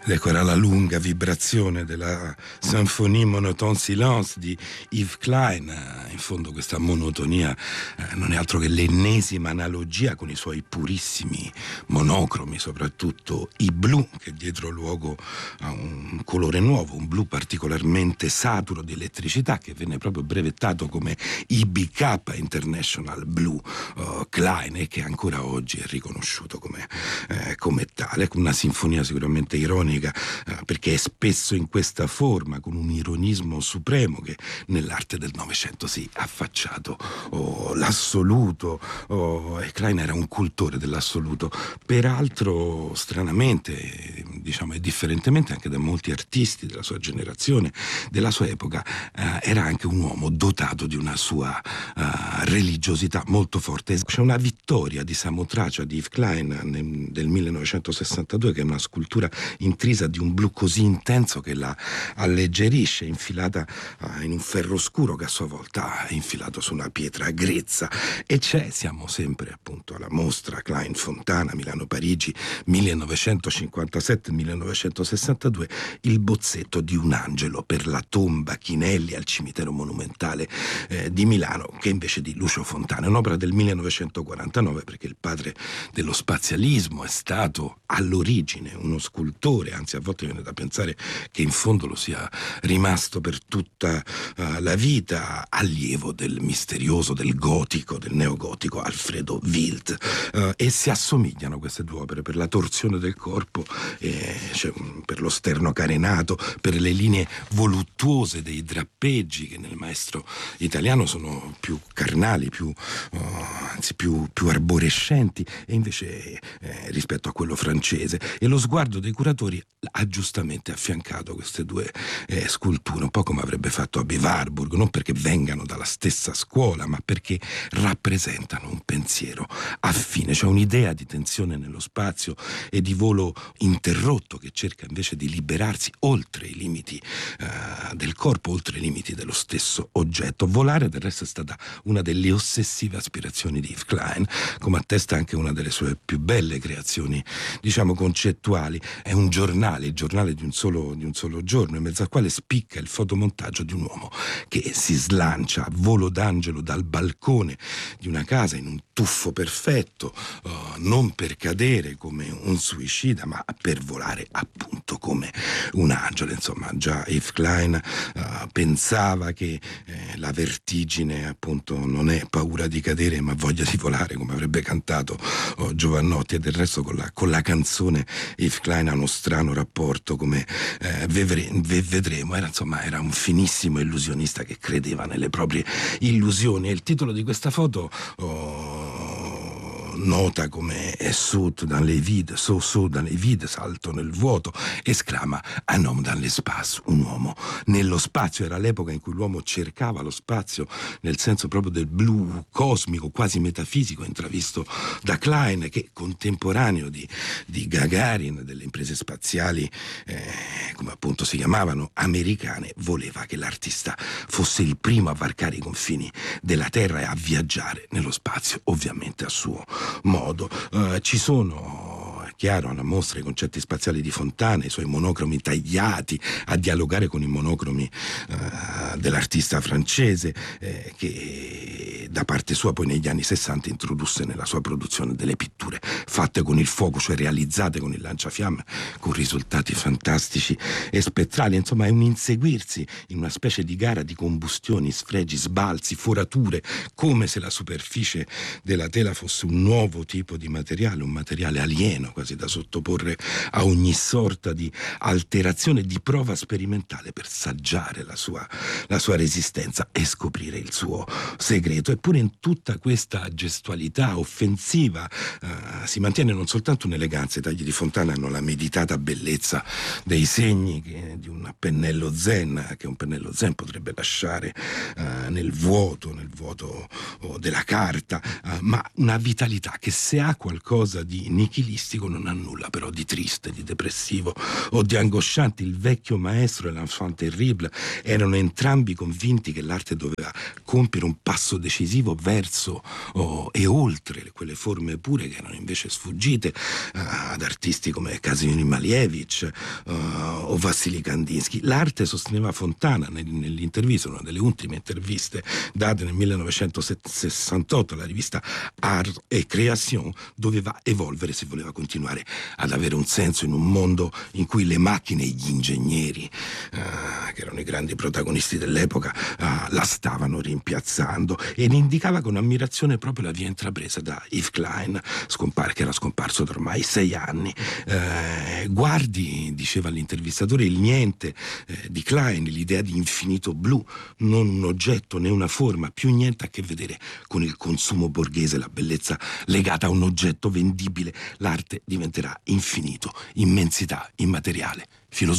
Ed ecco, era la lunga vibrazione della Symphonie monotone silence di Yves Klein. In fondo questa monotonia non è altro che l'ennesima analogia con i suoi purissimi monocromi, soprattutto i blu, che dietro luogo a un colore nuovo, un blu particolarmente saturo di elettricità, che venne proprio brevettato come IBK, International Blue Klein, e che ancora oggi è riconosciuto come tale. Una sinfonia sicuramente ironica, perché è spesso in questa forma, con un ironismo supremo, che nell'arte del Novecento si è affacciato l'assoluto, e Klein era un cultore dell'assoluto, peraltro stranamente, diciamo, e differentemente anche da molti artisti della sua generazione, della sua epoca. Era anche un uomo dotato di una sua religiosità molto forte. C'è una Vittoria di Samotracia di Yves Klein del 1962, che è una scultura intrisa di un blu così intenso che la alleggerisce, infilata in un ferro scuro che a sua volta è infilato su una pietra grezza. E siamo sempre appunto alla mostra Klein Fontana, Milano-Parigi 1957-1962, il bozzetto di un angelo per la tomba Chinelli al cimitero monumentale di Milano, che invece di Lucio Fontana è un'opera del 1949, perché il padre dello spazialismo è stato all'origine uno scultore, anzi a volte viene da pensare che in fondo lo sia rimasto per tutta la vita, allievo del misterioso, del gotico, del neogotico Alfredo Wild, e si assomigliano queste due opere per la torsione del corpo, per lo sterno carenato, per le linee voluttuose dei drappeggi, che nel maestro italiano sono più carnali, anzi più arborescenti, e invece rispetto a quello francese. E lo sguardo dei curatori ha giustamente affiancato queste due sculture, un po' come avrebbe fatto Abbe Warburg, non perché vengano dalla stessa scuola, ma perché rappresentano un pensiero affine, cioè un'idea di tensione nello spazio e di volo interrotto, che cerca invece di liberarsi oltre i limiti del corpo, oltre i limiti dello stesso oggetto. Volare, del resto, è stata una delle ossessive aspirazioni di Yves Klein, come attesta anche una delle sue più belle creazioni, diciamo, concettuali. È un giornale, il giornale di un solo giorno, in mezzo al quale spicca il fotomontaggio di un uomo che si slancia a volo d'angelo dal balcone di una casa in un tuffo perfetto, non per cadere come un suicida, ma per volare appunto come un angelo. Insomma, già Yves Klein pensava che la vertigine appunto non è paura di cadere, ma voglia di volare, come avrebbe cantato Giovannotti. E del resto con la canzone Yves Klein ha uno strano rapporto, come vedremo. Era un finissimo illusionista che credeva nelle proprie illusioni. E il titolo di questa foto, nota come saut dans les vides, saut dans les vides, salto nel vuoto, esclama un homme dans l'espace, un uomo nello spazio. Era l'epoca in cui l'uomo cercava lo spazio nel senso proprio del blu cosmico, quasi metafisico, intravisto da Klein, che contemporaneo di Gagarin, delle imprese spaziali come appunto si chiamavano, americane, voleva che l'artista fosse il primo a varcare i confini della Terra e a viaggiare nello spazio, ovviamente a suo modo. Ci sono, è chiaro, alla mostra i concetti spaziali di Fontana, i suoi monocromi tagliati a dialogare con i monocromi dell'artista francese, che da parte sua poi negli anni 60 introdusse nella sua produzione delle pitture fatte con il fuoco, cioè realizzate con il lanciafiamme, con risultati fantastici e spettrali. Insomma, è un inseguirsi in una specie di gara di combustioni, sfregi, sbalzi, forature, come se la superficie della tela fosse un nuovo tipo di materiale, un materiale alieno, quasi da sottoporre a ogni sorta di alterazione, di prova sperimentale per saggiare la sua resistenza e scoprire il suo segreto. Eppure in tutta questa gestualità offensiva si mantiene non soltanto un'eleganza. I tagli di Fontana hanno la meditata bellezza dei segni di un pennello zen, che un pennello zen potrebbe lasciare nel vuoto della carta, ma una vitalità che, se ha qualcosa di nichilistico, non ha nulla però di triste, di depressivo o di angosciante. Il vecchio maestro e l'enfant terrible erano entrambi convinti che l'arte doveva compiere un passo decisivo verso e oltre quelle forme pure che erano invece sfuggite ad artisti come Kazimierz Malevich o Vassili Kandinsky. L'arte, sosteneva Fontana nell'intervista, una delle ultime interviste date nel 1968 alla rivista Art et Création, doveva evolvere se voleva continuare ad avere un senso in un mondo in cui le macchine e gli ingegneri, che erano i grandi protagonisti dell'epoca, la stavano rimpiazzando, e ne indicava con ammirazione proprio la via intrapresa da Yves Klein, che era scomparso da ormai 6 anni. Guardi, diceva all'intervistatore, il niente di Klein, l'idea di infinito blu, non un oggetto né una forma, più niente a che vedere con il consumo borghese, la bellezza legata a un oggetto vendibile. L'arte diventerà infinito, immensità immateriale, filosofia.